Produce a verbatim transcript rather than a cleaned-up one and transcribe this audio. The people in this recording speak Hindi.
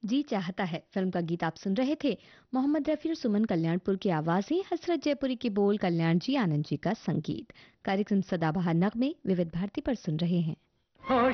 जी चाहता है फिल्म का गीत आप सुन रहे थे। मोहम्मद रफी और सुमन कल्याणपुर की आवाजें, हसरत जयपुरी की बोल, कल्याण जी आनंद जी का संगीत। कार्यक्रम सदाबहार नगमे विविध भारती पर सुन रहे हैं।